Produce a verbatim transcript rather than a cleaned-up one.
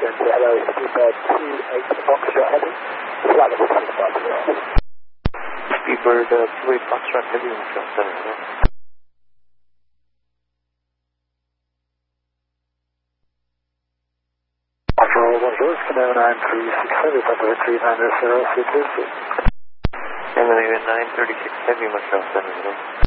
Again, say hello, Speedbird two eight Foxtrot Heavy, flight level twenty-five zero. Speedbird uh, two eight Foxtrot Heavy, Michelle seven zero. Alpha Bonjour, Canada nine three six Heavy, Papa three nine zero C two C. Canada nine thirty-six Heavy, Michelle seven zero.